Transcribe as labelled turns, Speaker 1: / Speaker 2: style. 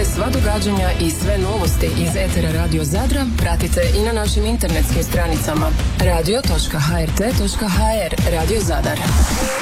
Speaker 1: sva događanja i sve novosti iz etera Radio Zadra pratite i na našim internetskim stranicama radio.hrt.hr Radio Zadar.